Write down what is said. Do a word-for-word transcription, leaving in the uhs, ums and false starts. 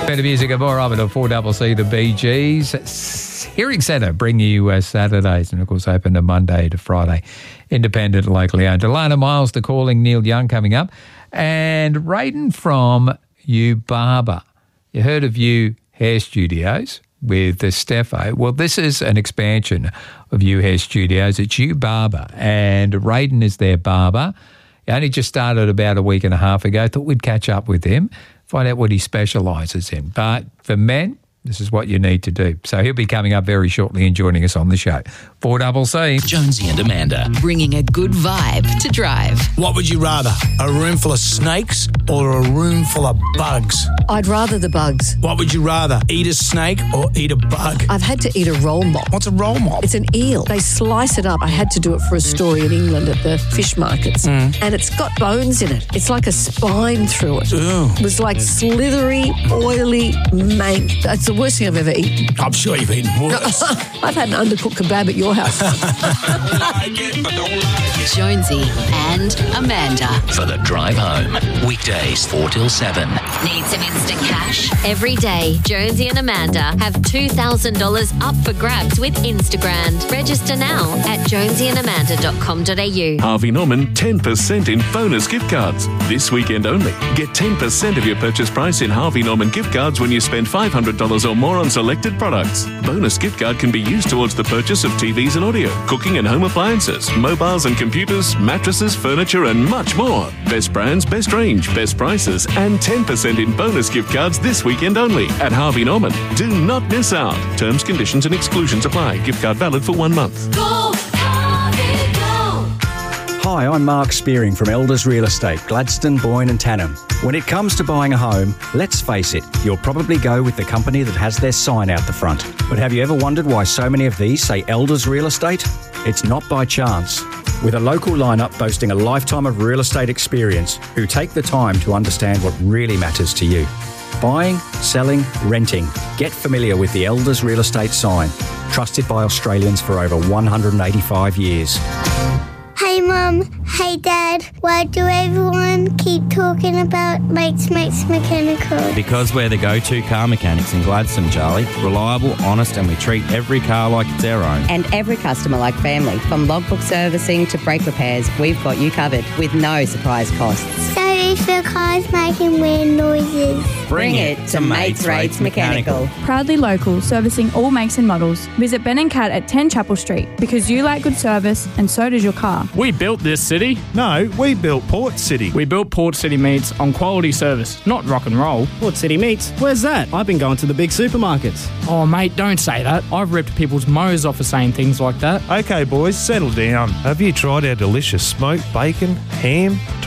Better music and more of it at four C C, the Bee Gees. Hearing Centre bring you uh, Saturdays and, of course, open to Monday to Friday. Independent, locally owned. Alana Miles, The Calling, Neil Young coming up. And Raiden from You Barber. You heard of You Hair Studios with the Steffo. Well, this is an expansion of You Hair Studios. It's You Barber, and Raiden is their barber. He only just started about a week and a half ago. Thought we'd catch up with him, find out what he specialises in. But for men, this is what you need to do. So he'll be coming up very shortly and joining us on the show. four C C. Jonesy and Amanda. Bringing a good vibe to drive. What would you rather, a room full of snakes or a room full of bugs? I'd rather the bugs. What would you rather, eat a snake or eat a bug? I've had to eat a roll mop. What's a roll mop? It's an eel. They slice it up. I had to do it for a story in England at the fish markets. Mm. And it's got bones in it. It's like a spine through it. Ooh. It was like slithery, oily mank. That's the worst thing I've ever eaten. I'm sure you've eaten worse. I've had an undercooked kebab at your house. Jonesy and Amanda. For the drive home. Weekdays four till seven. Need some instant cash? Every day, Jonesy and Amanda have two thousand dollars up for grabs with Instagram. Register now at jonesy and amanda dot com dot a u. Harvey Norman ten percent in bonus gift cards. This weekend only. Get ten percent of your purchase price in Harvey Norman gift cards when you spend five hundred dollars or more on selected products. Bonus gift card can be used towards the purchase of T Vs and audio, cooking and home appliances, mobiles and computers, mattresses, furniture and much more. Best brands, best range, best prices and ten percent in bonus gift cards this weekend only at Harvey Norman. Do not miss out. Terms, conditions and exclusions apply. Gift card valid for one month. Go, Harvey, go! Hi, I'm Mark Spearing from Elders Real Estate, Gladstone, Boyne and Tannum. When it comes to buying a home, let's face it, you'll probably go with the company that has their sign out the front. But have you ever wondered why so many of these say Elders Real Estate? It's not by chance. With a local lineup boasting a lifetime of real estate experience who take the time to understand what really matters to you. Buying, selling, renting. Get familiar with the Elders Real Estate sign. Trusted by Australians for over one hundred eighty-five years. Hey Mum, hey Dad, why do everyone keep talking about Mates Mates Mechanical? Because we're the go-to car mechanics in Gladstone, Charlie. Reliable, honest, and we treat every car like it's our own. And every customer like family. From logbook servicing to brake repairs, we've got you covered with no surprise costs. So if your car's making weird noises, bring it to Mates Rates Mechanical. Proudly local, servicing all makes and models. Visit Ben and Kat at ten Chapel Street because you like good service and so does your car. We built this city. No, we built Port City. We built Port City Meats on quality service, not rock and roll. Port City Meats? Where's that? I've been going to the big supermarkets. Oh, mate, don't say that. I've ripped people's mows off for saying things like that. Okay, boys, settle down. Have you tried our delicious smoked bacon, ham,